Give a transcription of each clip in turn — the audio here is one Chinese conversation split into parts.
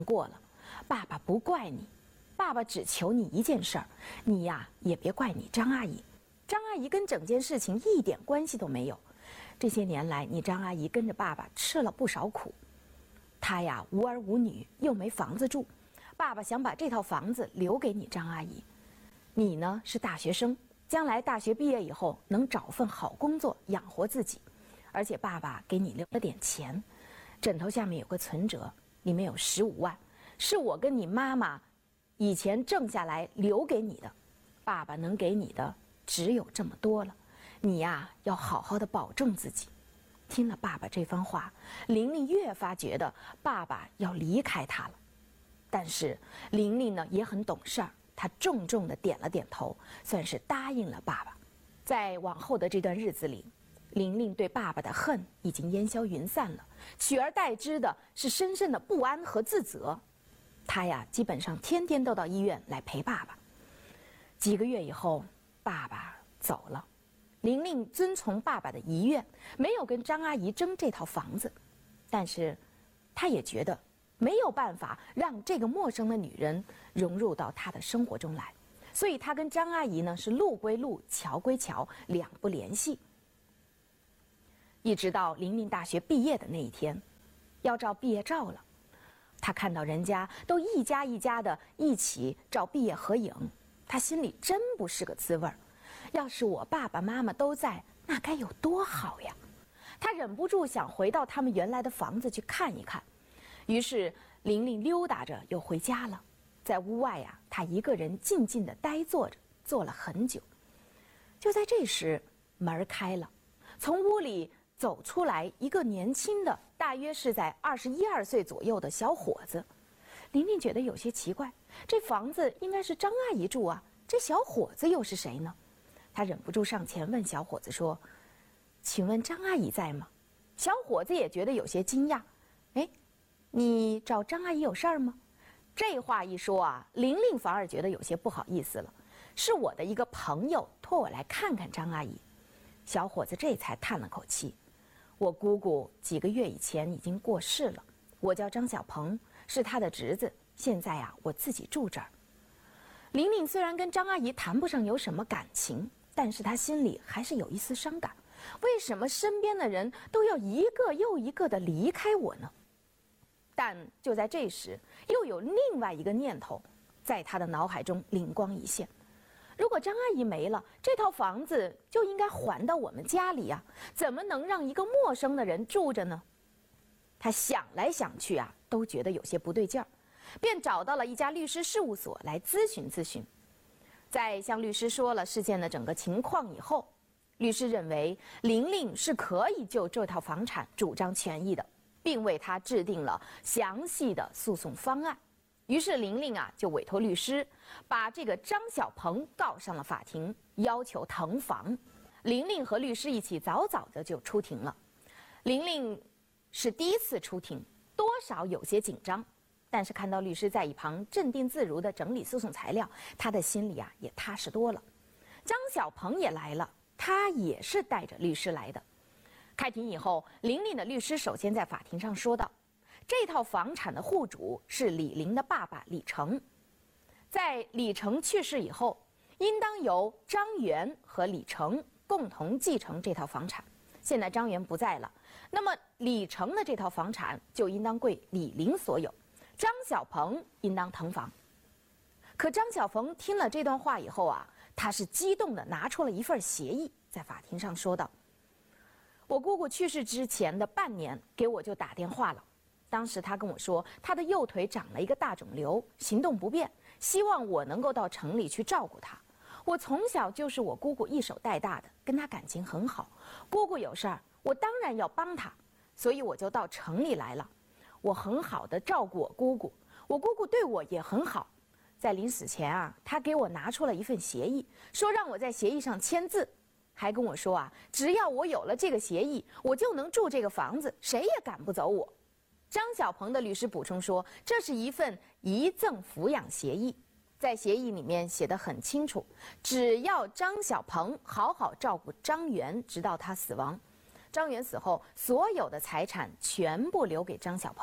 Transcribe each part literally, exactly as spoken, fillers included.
过了，爸爸不怪你，爸爸只求你一件事儿，你呀也别怪你张阿姨。张阿姨跟整件事情一点关系都没有。这些年来，你张阿姨跟着爸爸吃了不少苦。她呀无儿无女，又没房子住，爸爸想把这套房子留给你张阿姨。你呢是大学生，将来大学毕业以后能找份好工作养活自己，而且爸爸给你留了点钱，枕头下面有个存折，里面有十五万，是我跟你妈妈以前挣下来留给你的，爸爸能给你的只有这么多了，你呀要好好的保重自己。听了爸爸这番话，玲玲越发觉得爸爸要离开她了。但是玲玲呢也很懂事儿，她重重的点了点头，算是答应了爸爸。在往后的这段日子里，玲玲对爸爸的恨已经烟消云散了，取而代之的是深深的不安和自责。她呀基本上天天都到医院来陪爸爸。几个月以后，爸爸走了，玲玲遵从爸爸的遗愿，没有跟张阿姨争这套房子，但是她也觉得没有办法让这个陌生的女人融入到她的生活中来，所以她跟张阿姨呢是路归路，桥归桥，两不联系。一直到玲玲大学毕业的那一天，要照毕业照了，她看到人家都一家一家的一起照毕业合影，她心里真不是个滋味儿。要是我爸爸妈妈都在，那该有多好呀！她忍不住想回到他们原来的房子去看一看。于是玲玲溜达着又回家了。在屋外呀、啊，她一个人静静地呆坐着，坐了很久。就在这时，门开了，从屋里走出来一个年轻的，大约是在二十一二岁左右的小伙子。玲玲觉得有些奇怪，这房子应该是张阿姨住啊，这小伙子又是谁呢？她忍不住上前问小伙子说：“请问张阿姨在吗？”小伙子也觉得有些惊讶，哎，你找张阿姨有事儿吗？这话一说啊，玲玲反而觉得有些不好意思了。是我的一个朋友托我来看看张阿姨。小伙子这才叹了口气：“我姑姑几个月以前已经过世了，我叫张小鹏，是她的侄子，现在啊，我自己住这儿。”玲玲虽然跟张阿姨谈不上有什么感情，但是她心里还是有一丝伤感。为什么身边的人都要一个又一个的离开我呢？但就在这时，又有另外一个念头在她的脑海中灵光一现：如果张阿姨没了，这套房子就应该还到我们家里呀、啊，怎么能让一个陌生的人住着呢？她想来想去啊，都觉得有些不对劲儿，便找到了一家律师事务所来咨询咨询。在向律师说了事件的整个情况以后，律师认为玲玲是可以就这套房产主张权益的，并为她制定了详细的诉讼方案。于是玲玲啊就委托律师把这个张小鹏告上了法庭，要求腾房。玲玲和律师一起早早的就出庭了。玲玲是第一次出庭，多少有些紧张，但是看到律师在一旁镇定自如地整理诉讼材料，她的心里啊也踏实多了。张小鹏也来了，他也是带着律师来的。开庭以后，玲玲的律师首先在法庭上说道：这套房产的户主是李玲的爸爸李成，在李成去世以后，应当由张元和李成共同继承这套房产。现在张元不在了，那么李成的这套房产就应当归李玲所有，张小鹏应当腾房。可张小鹏听了这段话以后啊，他是激动地拿出了一份协议，在法庭上说道：我姑姑去世之前的半年给我就打电话了，当时他跟我说他的右腿长了一个大肿瘤，行动不便，希望我能够到城里去照顾他。我从小就是我姑姑一手带大的，跟他感情很好，姑姑有事儿我当然要帮她，所以我就到城里来了。我很好的照顾我姑姑，我姑姑对我也很好。在临死前啊，他给我拿出了一份协议，说让我在协议上签字，还跟我说啊，只要我有了这个协议，我就能住这个房子，谁也赶不走我。张小鹏的律师补充说，这是一份遗赠抚养协议，在协议里面写得很清楚，只要张小鹏好好照顾张元直到他死亡，张元死后所有的财产全部留给张小鹏，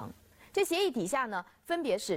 这协议底下呢，分别是